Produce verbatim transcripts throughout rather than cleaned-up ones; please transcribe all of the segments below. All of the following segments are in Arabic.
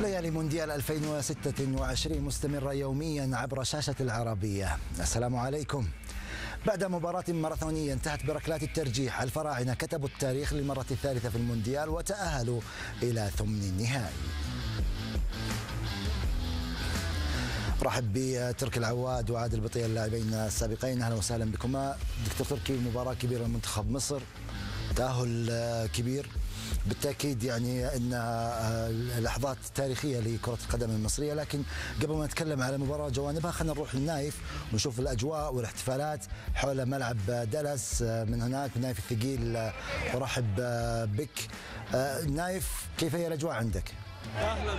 ليالي مونديال ألفين وستة وعشرين مستمرة يوميا عبر شاشة العربية. السلام عليكم. بعد مباراة ماراثونية انتهت بركلات الترجيح، الفراعنة كتبوا التاريخ للمرة الثالثة في المونديال وتأهلوا إلى ثمن النهائي. رحب بتركي العواد وعادل بطية اللاعبين السابقين، اهلا وسهلا بكما. دكتور تركي، مباراة كبيرة لمنتخب مصر، تأهل كبير بالتأكيد، يعني أنها لحظات تاريخية لكرة القدم المصرية. لكن قبل ما نتكلم على المباراة وجوانبها خلينا نروح للنايف ونشوف الأجواء والاحتفالات حول ملعب دالاس. من هناك نايف الثقيل، ورحب بك. نايف، كيف هي الأجواء عندك؟ أهلا.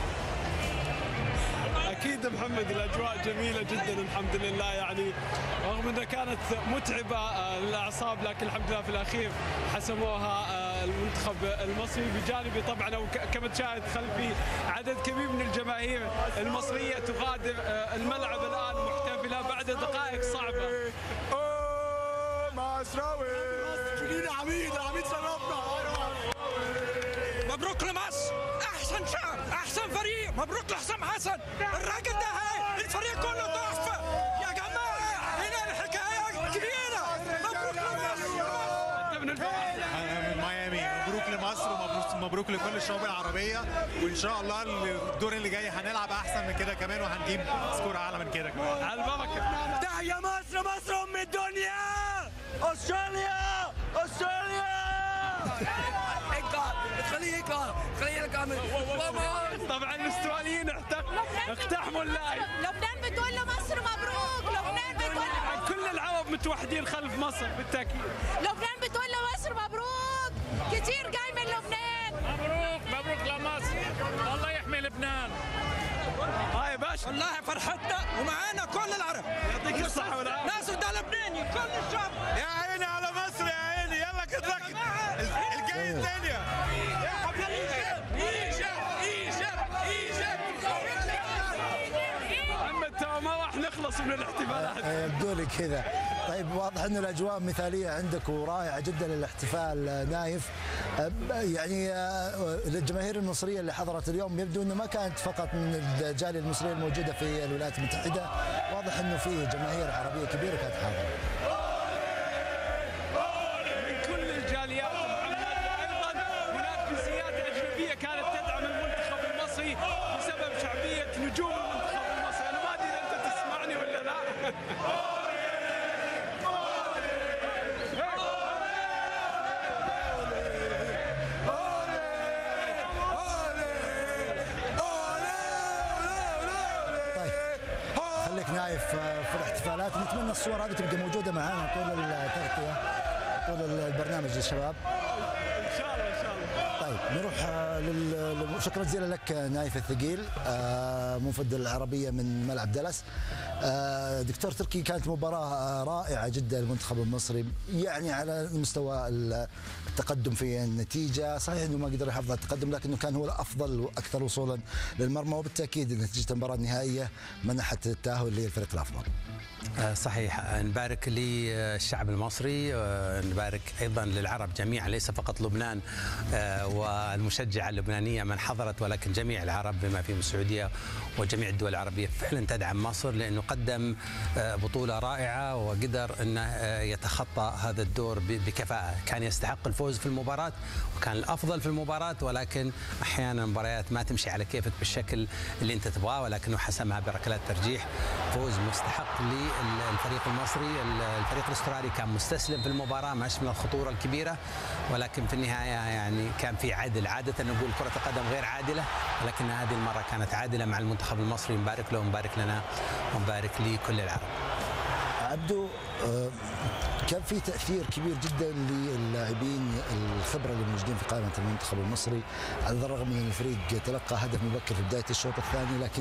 أكيد محمد، الأجواء جميلة جدا الحمد لله، يعني رغم أنها كانت متعبة للأعصاب لكن الحمد لله في الأخير حسموها المنتخب المصري بجانبي طبعا. وكما تشاهد خلفي عدد كبير من الجماهير المصرية تغادر الملعب الآن محتفلة بعد دقائق صعبة. مصراوي عميد عميد شرفنا. مبروك لمصر، احسن شعب، احسن فريق، مبروك لحسام حسن، الراجل ده هاي الفريق كله تحفه يا جماعه، هنا الحكايه كبيره. مبروك لمصر. انا من ميامي، مبروك لمصر ومبروك مبروك لكل الشعوب العربيه، وان شاء الله الدور اللي جاي هنلعب احسن من كده كمان وهنجيب سكور اعلى من كده كمان. على البركه. تحيا مصر، مصر ام الدنيا. استراليا استراليا. خليه يقرا خليه يقرا. طبعا الاستراليين اقتحموا اللاعب. لبنان بتقول له مصر مبروك. لبنان بتقول له كل العرب متوحدين خلف مصر بالتاكيد. لبنان بتقول له مصر مبروك. كتير جاي من لبنان. مبروك مبروك لمصر، الله يحمي لبنان. هاي باشا، والله فرحتنا ومعانا كل العرب. يعطيك الصحة والعافية. ناس ده لبناني كل الشعب. يا عيني على مصر، يا عيني، يلا كترك الجاي الثانيه. محمد ترى ما راح نخلص من الاحتفالات. يبدو لي كذا. طيب، واضح أن الأجواء مثالية عندك ورائعة جدا للاحتفال. نايف، يعني الجماهير المصرية اللي حضرت اليوم يبدو أنه ما كانت فقط من الجالية المصرية الموجودة في الولايات المتحدة، واضح أنه في جماهير عربية كبيرة كانت حاضرة من كل الجاليات محمد، وأيضا هناك جنسيات أجنبية كانت تدعم المنتخب المصري بسبب شعبية نجوم المنتخب المصري. أنا ما أدري إذا أنت تسمعني ولا لا. خليك نايف في الاحتفالات، نتمنى الصور هذه تبقى موجودة معنا طول التغطية طول البرنامج للشباب إن شاء الله إن شاء الله. طيب، نروح لل... شكرا جزيلا لك نايف الثقيل، منفذ العربية من ملعب دالاس. دكتور تركي، كانت مباراة رائعة جدا للمنتخب المصري، يعني على مستوى التقدم في النتيجة. صحيح انه ما قدر يحافظ على التقدم، لكنه كان هو الافضل واكثر وصولا للمرمى، وبالتاكيد نتيجة المباراة النهائية منحت التأهل للفريق الافضل. صحيح، نبارك للشعب المصري، نبارك ايضا للعرب جميعا، ليس فقط لبنان والمشجعه اللبنانيه من حضرت، ولكن جميع العرب بما فيهم السعوديه وجميع الدول العربيه فعلا تدعم مصر، لانه قدم بطوله رائعه وقدر انه يتخطى هذا الدور بكفاءه. كان يستحق الفوز في المباراه وكان الافضل في المباراه، ولكن احيانا المباريات ما تمشي على كيفك بالشكل اللي انت تبغاه، ولكنه حسمها بركلات ترجيح. فوز مستحق للفريق المصري. الفريق الاسترالي كان مستسلم في المباراه، مش من الخطوره الكبيره، ولكن في النهايه يعني كان في عدل. عاده نقول كره القدم غير عادله، ولكن هذه المره كانت عادله مع المنتخب المصري. نبارك له ونبارك لنا ونبارك لكل العرب. عبدو، كان في تأثير كبير جدا للاعبين الخبرة اللي موجودين في قائمة المنتخب المصري، على الرغم من الفريق تلقى هدف مبكر في بداية الشوط الثاني، لكن